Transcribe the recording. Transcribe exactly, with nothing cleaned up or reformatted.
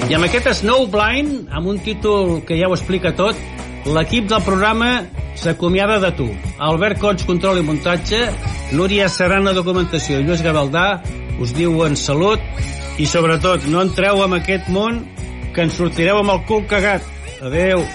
I amb aquest Snowblind, amb un títol que ja ho explica tot, l'equip del programa s'acomiada de tu. Albert Cots, control i muntatge, Núria Serrana, documentació, i Lluís Gavaldà us diuen salut i sobretot no entreu en aquest món que ens sortireu amb el cul cagat. Adeu.